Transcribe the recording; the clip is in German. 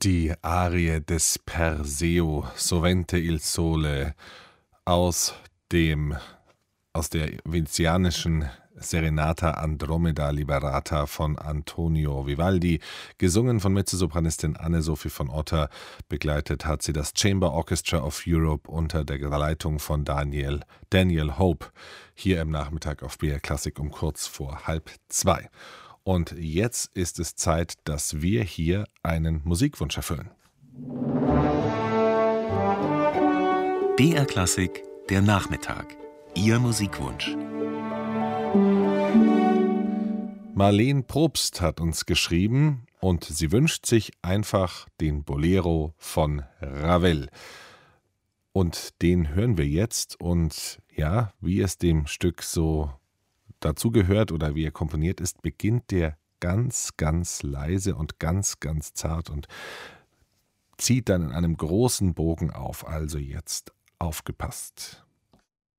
Die Arie des Perseo, Sovente il Sole, aus der venezianischen Serenata Andromeda Liberata von Antonio Vivaldi, gesungen von Mezzosopranistin Anne-Sophie von Otter. Begleitet hat sie das Chamber Orchestra of Europe unter der Leitung von Daniel Hope, hier im Nachmittag auf BR Klassik um kurz vor 1:30. Und jetzt ist es Zeit, dass wir hier einen Musikwunsch erfüllen. BR Klassik, der Nachmittag. Ihr Musikwunsch. Marleen Probst hat uns geschrieben und sie wünscht sich einfach den Bolero von Ravel. Und den hören wir jetzt und ja, wie es dem Stück so dazugehört oder wie er komponiert ist, beginnt der ganz, ganz leise und ganz, ganz zart und zieht dann in einem großen Bogen auf. Also jetzt aufgepasst.